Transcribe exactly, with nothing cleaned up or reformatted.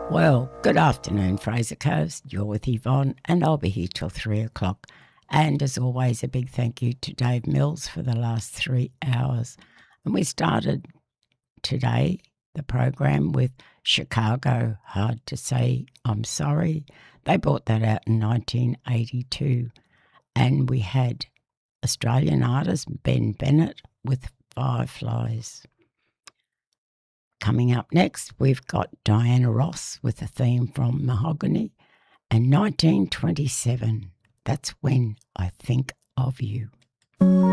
Well, good afternoon, Fraser Coast. You're with Yvonne, and I'll be here till three o'clock. And as always, a big thank you to Dave Mills for the last three hours. And we started today, the program, with Chicago, Hard to Say I'm Sorry. They brought that out in nineteen eighty-two. And we had Australian artist Ben Bennett with Fireflies. Coming up next, we've got Diana Ross with a theme from Mahogany, and nineteen twenty-seven, That's When I Think of You.